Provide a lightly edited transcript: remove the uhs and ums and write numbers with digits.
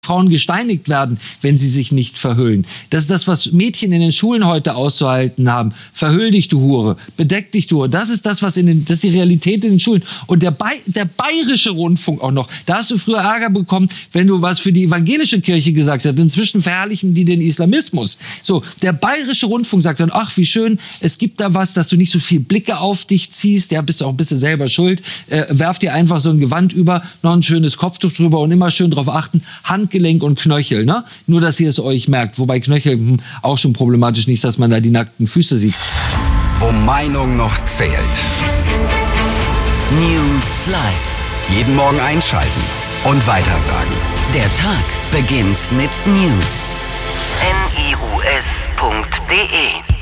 Frauen gesteinigt werden, wenn sie sich nicht verhüllen. Das ist das, was Mädchen in den Schulen heute auszuhalten haben. Verhüll dich, du Hure. Bedeck dich, du Hure. Das ist das, das ist die Realität in den Schulen. Und der bayerische Rundfunk auch noch. Da hast du früher Ärger bekommen, wenn du was für die evangelische Kirche gesagt hast. Inzwischen verherrlichen die den Islamismus. So, der bayerische Rundfunk sagt dann, ach, wie schön, es gibt da was, dass du nicht so viel Blicke auf dich ziehst. Ja, bist du auch ein bisschen selber schuld. Werf dir einfach so ein Gewand über, noch ein schönes Kopftuch drüber und immer schön drauf achten. Handgelenk und Knöchel, ne? Nur, dass ihr es euch merkt. Wobei Knöchel auch schon problematisch nicht, dass man da die nackten Füße sieht. Wo Meinung noch zählt. News Live. Jeden Morgen einschalten und weitersagen. Der Tag beginnt mit News. news.de